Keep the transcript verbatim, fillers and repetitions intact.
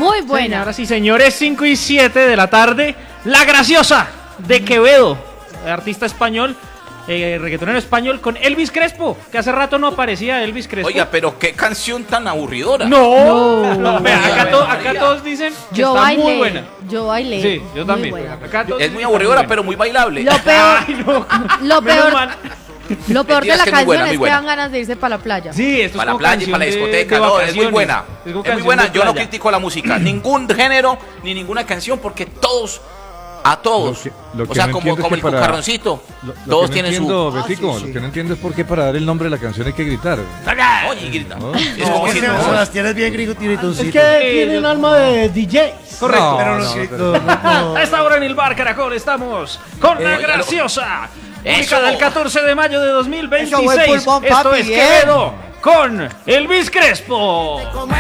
Muy buena. Señoras y señores, cinco y siete de la tarde. La Graciosa de Quevedo, artista español, eh, reggaetonero español, con Elvis Crespo, que hace rato no aparecía Elvis Crespo. Oiga, pero qué canción tan aburridora. No, no. Vea, acá, to, acá todos dicen que Yo está bailé. muy buena. Yo bailé. Sí, yo también. Muy buena. Acá todos Es dicen muy que aburridora, está pero muy bailable. Lo peor, Ay, no. lo Menos peor, mal. lo peor de Mentiras la que es muy canción buena, es muy que buena. dan ganas de irse para la playa. Sí, esto Para es la playa y para la canción de- discoteca, de no, es muy vacaciones. buena. Es, como Es muy canción buena. de Yo no playa. critico la música, ningún género ni ninguna canción, porque todos, a todos, Lo que- lo o que sea, no como, entiendo es como que el para- cucarroncito, Lo, lo todos que no tienen entiendo, su... Betico, Ah, sí, sí. lo que no entiendo es por qué para dar el nombre de la canción hay que gritar. Oye, y grita. ¿No? Es No, como es si que no- Sebastián es bien grito tiritoncito. Es que tienen alma de D Js. Correcto. No, Pero no, los pero- gritos, no. A esta hora en el Bar Caracol estamos con La Eh, Graciosa. Eso. Ubicada el catorce de mayo de dos mil Eso fue veintiséis. pulmón, Esto papi, es bien. Quevedo con Elvis Crespo.